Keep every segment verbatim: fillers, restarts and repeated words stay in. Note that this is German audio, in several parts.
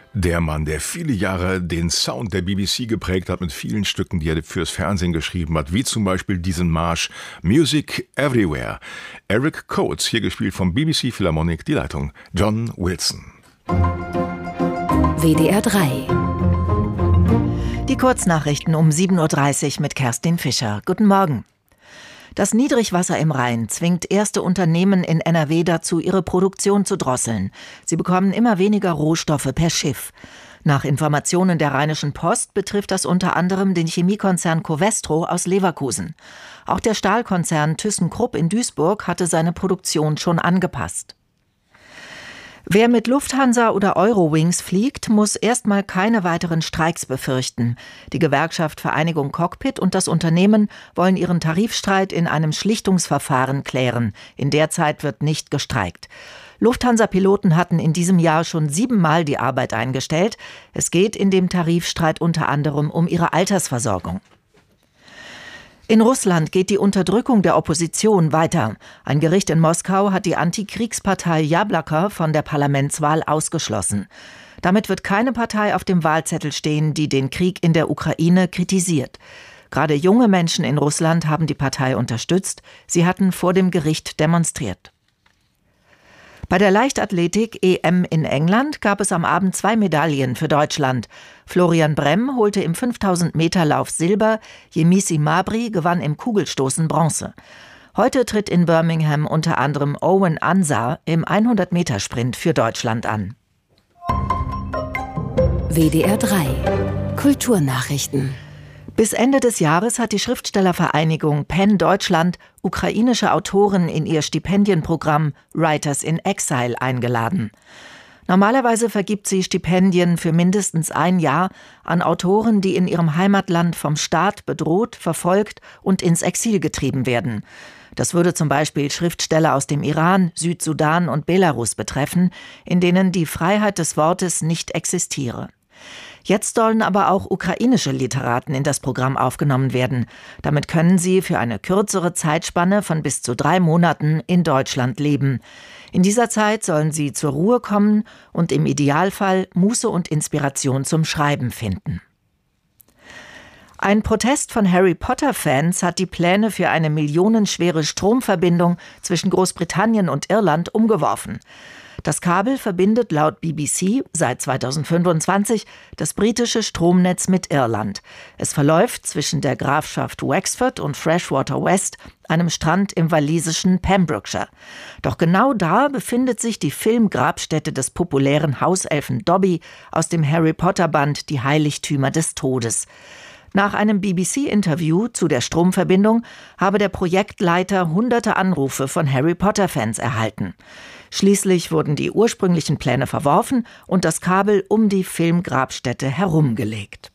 Der Mann, der viele Jahre den Sound der B B C geprägt hat mit vielen Stücken, die er fürs Fernsehen geschrieben hat, wie zum Beispiel diesen Marsch Music Everywhere. Eric Coates, hier gespielt vom B B C Philharmonic, die Leitung John Wilson. W D R drei. Die Kurznachrichten um sieben Uhr dreißig mit Kerstin Fischer. Guten Morgen. Das Niedrigwasser im Rhein zwingt erste Unternehmen in N R W dazu, ihre Produktion zu drosseln. Sie bekommen immer weniger Rohstoffe per Schiff. Nach Informationen der Rheinischen Post betrifft das unter anderem den Chemiekonzern Covestro aus Leverkusen. Auch der Stahlkonzern ThyssenKrupp in Duisburg hatte seine Produktion schon angepasst. Wer mit Lufthansa oder Eurowings fliegt, muss erstmal keine weiteren Streiks befürchten. Die Gewerkschaft Vereinigung Cockpit und das Unternehmen wollen ihren Tarifstreit in einem Schlichtungsverfahren klären. In der Zeit wird nicht gestreikt. Lufthansa-Piloten hatten in diesem Jahr schon siebenmal die Arbeit eingestellt. Es geht in dem Tarifstreit unter anderem um ihre Altersversorgung. In Russland geht die Unterdrückung der Opposition weiter. Ein Gericht in Moskau hat die Antikriegspartei Jabloko von der Parlamentswahl ausgeschlossen. Damit wird keine Partei auf dem Wahlzettel stehen, die den Krieg in der Ukraine kritisiert. Gerade junge Menschen in Russland haben die Partei unterstützt. Sie hatten vor dem Gericht demonstriert. Bei der Leichtathletik-E M in England gab es am Abend zwei Medaillen für Deutschland. Florian Bremm holte im fünftausend Meter Lauf Silber, Yemisi Mabry gewann im Kugelstoßen Bronze. Heute tritt in Birmingham unter anderem Owen Ansah im hundert Meter Sprint für Deutschland an. W D R drei. Kulturnachrichten. Bis Ende des Jahres hat die Schriftstellervereinigung PEN Deutschland ukrainische Autoren in ihr Stipendienprogramm Writers in Exile eingeladen. Normalerweise vergibt sie Stipendien für mindestens ein Jahr an Autoren, die in ihrem Heimatland vom Staat bedroht, verfolgt und ins Exil getrieben werden. Das würde zum Beispiel Schriftsteller aus dem Iran, Südsudan und Belarus betreffen, in denen die Freiheit des Wortes nicht existiere. Jetzt sollen aber auch ukrainische Literaten in das Programm aufgenommen werden. Damit können sie für eine kürzere Zeitspanne von bis zu drei Monaten in Deutschland leben. In dieser Zeit sollen sie zur Ruhe kommen und im Idealfall Muße und Inspiration zum Schreiben finden. Ein Protest von Harry-Potter-Fans hat die Pläne für eine millionenschwere Stromverbindung zwischen Großbritannien und Irland umgeworfen. Das Kabel verbindet laut B B C seit zweitausendfünfundzwanzig das britische Stromnetz mit Irland. Es verläuft zwischen der Grafschaft Wexford und Freshwater West, einem Strand im walisischen Pembrokeshire. Doch genau da befindet sich die Filmgrabstätte des populären Hauselfen Dobby aus dem Harry-Potter-Band Die Heiligtümer des Todes. Nach einem B B C-Interview zu der Stromverbindung habe der Projektleiter hunderte Anrufe von Harry-Potter-Fans erhalten. Schließlich wurden die ursprünglichen Pläne verworfen und das Kabel um die Filmgrabstätte herumgelegt.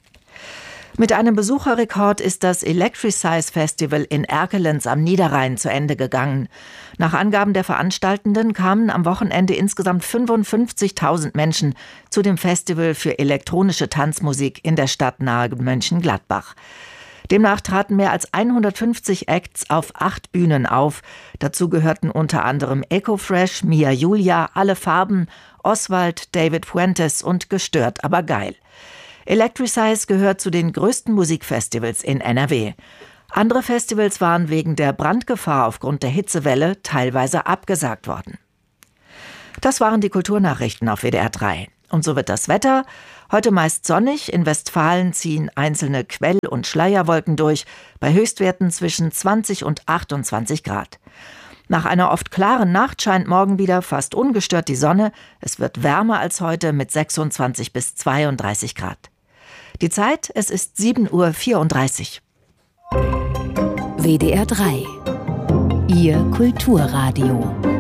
Mit einem Besucherrekord ist das Electricize Festival in Erkelenz am Niederrhein zu Ende gegangen. Nach Angaben der Veranstaltenden kamen am Wochenende insgesamt fünfundfünfzigtausend Menschen zu dem Festival für elektronische Tanzmusik in der Stadt nahe Mönchengladbach. Demnach traten mehr als hundertfünfzig Acts auf acht Bühnen auf. Dazu gehörten unter anderem Ecofresh, Mia Julia, Alle Farben, Oswald, David Fuentes und Gestört aber geil. Electricize gehört zu den größten Musikfestivals in N R W. Andere Festivals waren wegen der Brandgefahr aufgrund der Hitzewelle teilweise abgesagt worden. Das waren die Kulturnachrichten auf W D R drei. Und so wird das Wetter. Heute meist sonnig, in Westfalen ziehen einzelne Quell- und Schleierwolken durch, bei Höchstwerten zwischen zwanzig und achtundzwanzig Grad. Nach einer oft klaren Nacht scheint morgen wieder fast ungestört die Sonne. Es wird wärmer als heute mit sechsundzwanzig bis zweiunddreißig Grad. Die Zeit, es ist sieben Uhr vierunddreißig. W D R drei. Ihr Kulturradio.